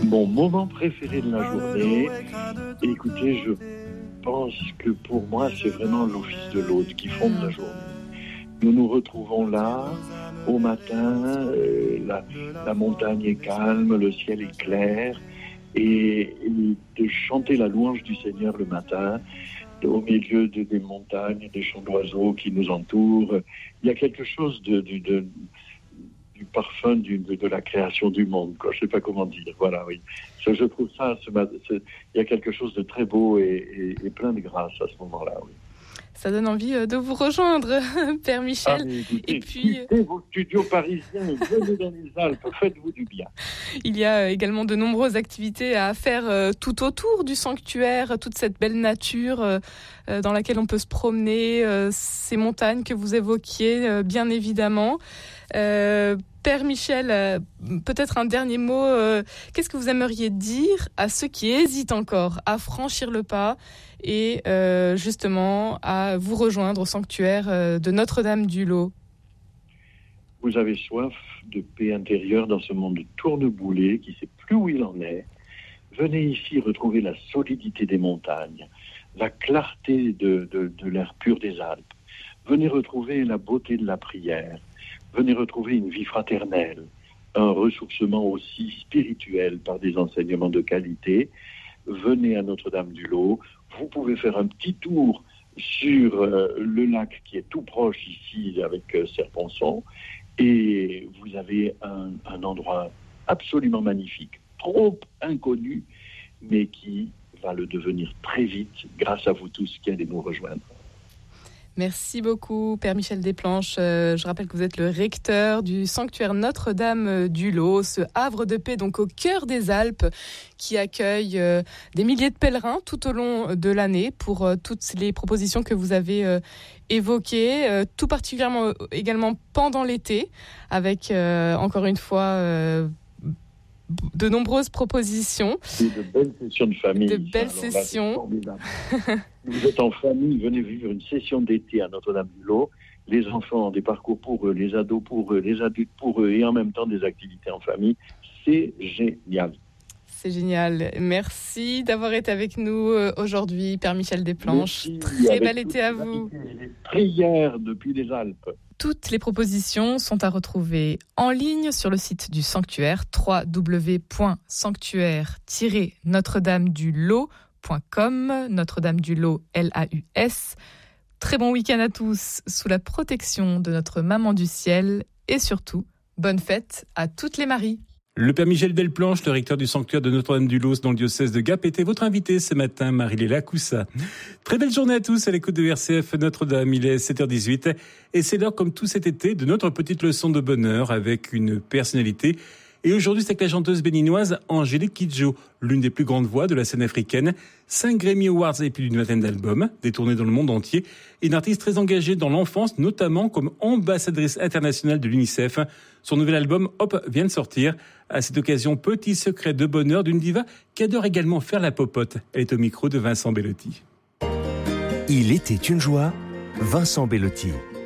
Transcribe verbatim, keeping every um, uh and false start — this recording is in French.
mon moment préféré de la journée. Et écoutez, je pense que pour moi, c'est vraiment l'office de l'hôte qui fonde la journée. Nous nous retrouvons là, au matin, euh, la, la montagne est calme, le ciel est clair, et, et de chanter la louange du Seigneur le matin, au milieu de, des montagnes, des chants d'oiseaux qui nous entourent. Il y a quelque chose de, de, de, du parfum du, de, de la création du monde, quoi. Je ne sais pas comment dire. Voilà, oui. Je, je trouve ça, c'est, c'est, il y a quelque chose de très beau et, et, et plein de grâce à ce moment-là, oui. Ça donne envie de vous rejoindre, Père Michel. Ah, écoutez, et puis, quittez vos studios parisiens, venez dans les Alpes, faites-vous du bien. Il y a également de nombreuses activités à faire tout autour du sanctuaire, toute cette belle nature dans laquelle on peut se promener, ces montagnes que vous évoquiez, bien évidemment. Euh, Père Michel, peut-être un dernier mot. Qu'est-ce que vous aimeriez dire à ceux qui hésitent encore à franchir le pas et euh, justement à vous rejoindre au sanctuaire de Notre-Dame-du-Lot? Vous avez soif de paix intérieure dans ce monde tourneboulé qui ne sait plus où il en est. Venez ici retrouver la solidité des montagnes, la clarté de, de, de l'air pur des Alpes. Venez retrouver la beauté de la prière. Venez retrouver une vie fraternelle, un ressourcement aussi spirituel par des enseignements de qualité. Venez à Notre-Dame-du-Lot. Vous pouvez faire un petit tour sur euh, le lac qui est tout proche ici avec euh, Serponçon. Et vous avez un, un endroit absolument magnifique, trop inconnu, mais qui va le devenir très vite grâce à vous tous qui allez nous rejoindre. Merci beaucoup, Père Michel Desplanches. Euh, je rappelle que vous êtes le recteur du sanctuaire Notre-Dame-du-Lot, ce havre de paix donc au cœur des Alpes, qui accueille euh, des milliers de pèlerins tout au long de l'année pour euh, toutes les propositions que vous avez euh, évoquées, euh, tout particulièrement euh, également pendant l'été, avec euh, encore une fois euh, de nombreuses propositions. Et de belles sessions de famille. De belles ça, sessions. Là, vous êtes en famille, venez vivre une session d'été à Notre-Dame-du-Lot. Les enfants, des parcours pour eux, les ados pour eux, les adultes pour eux, et en même temps des activités en famille. C'est génial. C'est génial. Merci d'avoir été avec nous aujourd'hui, Père Michel Desplanches. Merci, très bel été à vous. Les prières depuis les Alpes. Toutes les propositions sont à retrouver en ligne sur le site du sanctuaire w w w point sanctuaire tiret notre dame du lot point com, Notre-Dame-du-Lot, L A U S. Très bon week-end à tous sous la protection de notre Maman du Ciel et surtout, bonne fête à toutes les Maries. Le Père Michel Desplanches, le recteur du sanctuaire de Notre-Dame-du-Lot dans le diocèse de Gap, était votre invité ce matin, Marie-Léla Coussa. Très belle journée à tous à l'écoute de R C F Notre-Dame. Il est sept heures dix-huit et c'est l'heure, comme tout cet été, de notre petite leçon de bonheur avec une personnalité. Et aujourd'hui, c'est avec la chanteuse béninoise Angélique Kidjo, l'une des plus grandes voix de la scène africaine. Cinq Grammy Awards et plus d'une vingtaine d'albums, détournés dans le monde entier. Et une artiste très engagée dans l'enfance, notamment comme ambassadrice internationale de l'UNICEF. Son nouvel album, Hop, vient de sortir. À cette occasion, petit secret de bonheur d'une diva qui adore également faire la popote. Elle est au micro de Vincent Bellotti. Il était une joie, Vincent Bellotti.